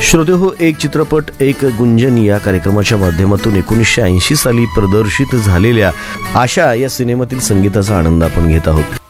श्रोते हो, एक चित्रपट एक गुंजन या कार्यक्रमाच्या माध्यमातून 1980 साली प्रदर्शित झालेल्या आशा या सिनेमातील संगीताचा आनंद आपण घेत आहोत.